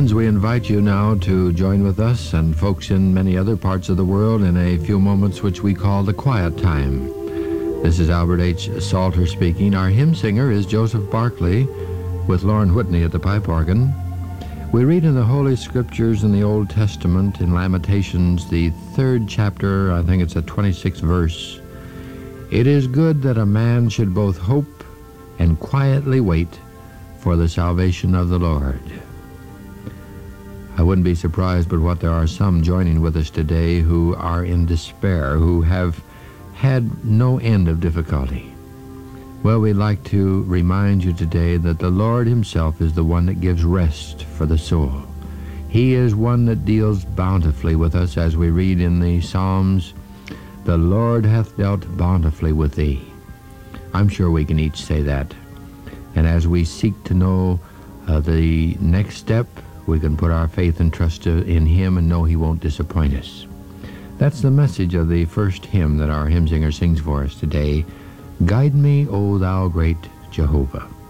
friends, we invite you now to join with us and folks in many other parts of the world in a few moments which we call the quiet time. This is Albert H. Salter speaking. Our hymn singer is Joseph Barclay with Lauren Whitney at the pipe organ. We read in the Holy Scriptures in the Old Testament in Lamentations, the 3rd chapter, I think it's the 26th verse. It is good that a man should both hope and quietly wait for the salvation of the Lord. I wouldn't be surprised but what there are some joining with us today who are in despair, who have had no end of difficulty. Well, we'd like to remind you today that the Lord himself is the one that gives rest for the soul. He is one that deals bountifully with us, as we read in the Psalms, "The Lord hath dealt bountifully with thee." I'm sure we can each say that. And as we seek to know the next step, we can put our faith and trust in him and know he won't disappoint us. That's the message of the first hymn that our hymn singer sings for us today. Guide me, O thou great Jehovah.